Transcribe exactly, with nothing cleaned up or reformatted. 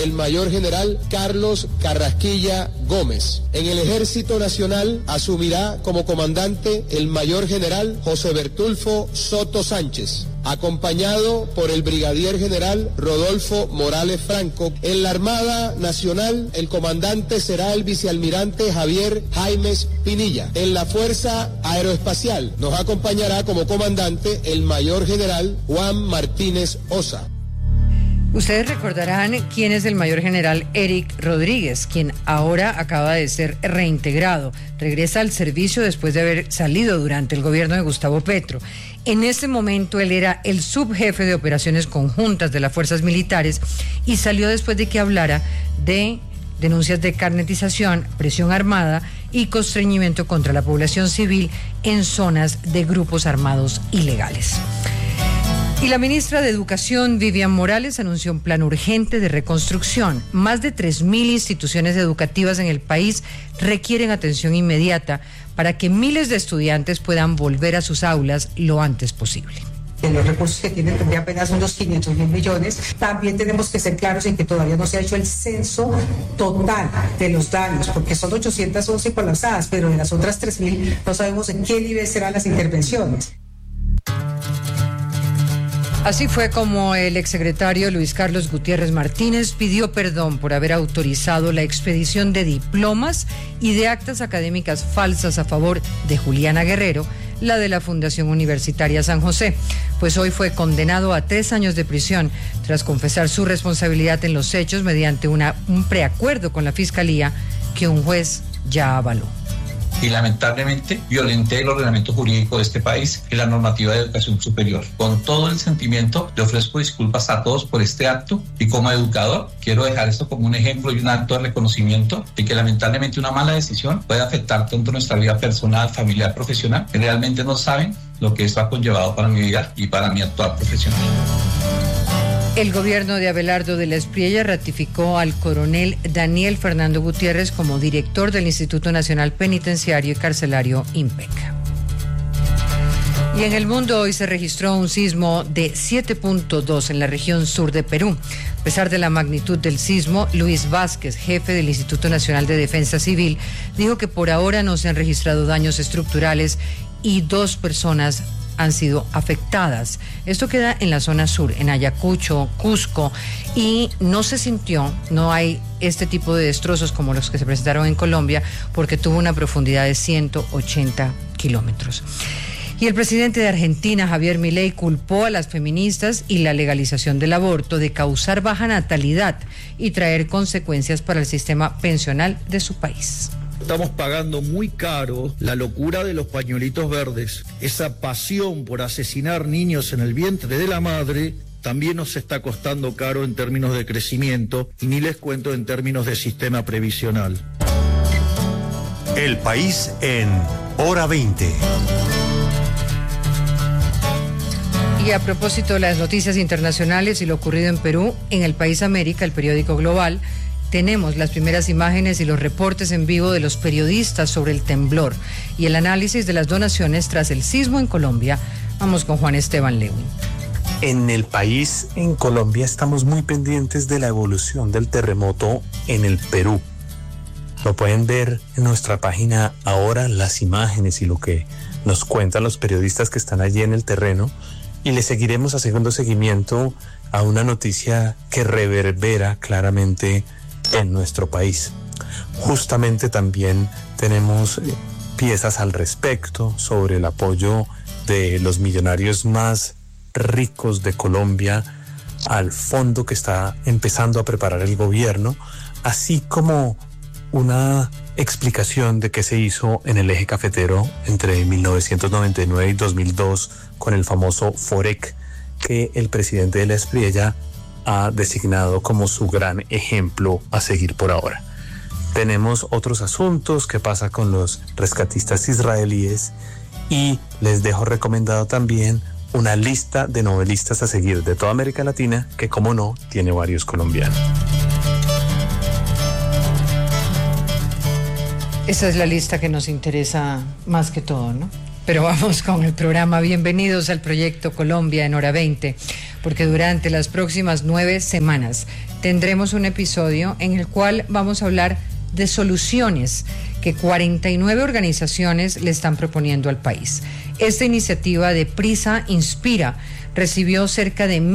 el mayor general Carlos Carrasquilla Gómez. En el Ejército Nacional asumirá como comandante el mayor general José Bertulfo Soto Sánchez, acompañado por el brigadier general Rodolfo Morales Franco. En la Armada Nacional, el comandante será el vicealmirante Javier Jaimes Pinilla. En la Fuerza Aeroespacial nos acompañará como comandante el mayor general Juan Martínez Osa. Ustedes recordarán quién es el mayor general Eric Rodríguez, quien ahora acaba de ser reintegrado. Regresa al servicio después de haber salido durante el gobierno de Gustavo Petro. En ese momento él era el subjefe de operaciones conjuntas de las fuerzas militares y salió después de que hablara de denuncias de carnetización, presión armada y constreñimiento contra la población civil en zonas de grupos armados ilegales. Y la ministra de Educación, Vivian Morales, anunció un plan urgente de reconstrucción. Más de tres mil instituciones educativas en el país requieren atención inmediata para que miles de estudiantes puedan volver a sus aulas lo antes posible. De los recursos que tienen tendría apenas unos quinientos mil millones. También tenemos que ser claros en que todavía no se ha hecho el censo total de los daños, porque son ochocientas once colapsadas, pero de las otras tres mil no sabemos en qué nivel serán las intervenciones. Así fue como el exsecretario Luis Carlos Gutiérrez Martínez pidió perdón por haber autorizado la expedición de diplomas y de actas académicas falsas a favor de Juliana Guerrero, la de la Fundación Universitaria San José, pues hoy fue condenado a tres años de prisión tras confesar su responsabilidad en los hechos mediante una, un preacuerdo con la Fiscalía que un juez ya avaló. Y lamentablemente violenté el ordenamiento jurídico de este país y la normativa de educación superior. Con todo el sentimiento, le ofrezco disculpas a todos por este acto y como educador quiero dejar esto como un ejemplo y un acto de reconocimiento de que lamentablemente una mala decisión puede afectar tanto nuestra vida personal, familiar, profesional, que realmente no saben lo que esto ha conllevado para mi vida y para mi actual profesional. El gobierno de Abelardo de la Espriella ratificó al coronel Daniel Fernando Gutiérrez como director del Instituto Nacional Penitenciario y Carcelario INPEC. Y en el mundo hoy se registró un sismo de siete punto dos en la región sur de Perú. A pesar de la magnitud del sismo, Luis Vázquez, jefe del Instituto Nacional de Defensa Civil, dijo que por ahora no se han registrado daños estructurales y dos personas han sido afectadas. Esto queda en la zona sur, en Ayacucho, Cusco, y no se sintió, no hay este tipo de destrozos como los que se presentaron en Colombia, porque tuvo una profundidad de ciento ochenta kilómetros. Y el presidente de Argentina, Javier Milei, culpó a las feministas y la legalización del aborto de causar baja natalidad y traer consecuencias para el sistema pensional de su país. Estamos pagando muy caro la locura de los pañuelitos verdes. Esa pasión por asesinar niños en el vientre de la madre también nos está costando caro en términos de crecimiento y ni les cuento en términos de sistema previsional. El país en Hora veinte. Y a propósito de las noticias internacionales y lo ocurrido en Perú, en El País América, el periódico global, tenemos las primeras imágenes y los reportes en vivo de los periodistas sobre el temblor y el análisis de las donaciones tras el sismo en Colombia. Vamos con Juan Esteban Lewin. En El País, en Colombia, estamos muy pendientes de la evolución del terremoto en el Perú. Lo pueden ver en nuestra página ahora, las imágenes y lo que nos cuentan los periodistas que están allí en el terreno, y le seguiremos haciendo seguimiento a una noticia que reverbera claramente en nuestro país. Justamente también tenemos piezas al respecto sobre el apoyo de los millonarios más ricos de Colombia al fondo que está empezando a preparar el gobierno, así como una explicación de qué se hizo en el eje cafetero entre mil novecientos noventa y nueve y dos mil dos con el famoso Forec, que el presidente de la Espriella ha designado como su gran ejemplo a seguir por ahora. Tenemos otros asuntos, qué pasa con los rescatistas israelíes, y les dejo recomendado también una lista de novelistas a seguir de toda América Latina, que como no, tiene varios colombianos. Esa es la lista que nos interesa más que todo, ¿no? Pero vamos con el programa. Bienvenidos al Proyecto Colombia en Hora veinte. porque durante las próximas nueve semanas tendremos un episodio en el cual vamos a hablar de soluciones que cuarenta y nueve organizaciones le están proponiendo al país. Esta iniciativa de Prisa Inspira recibió cerca de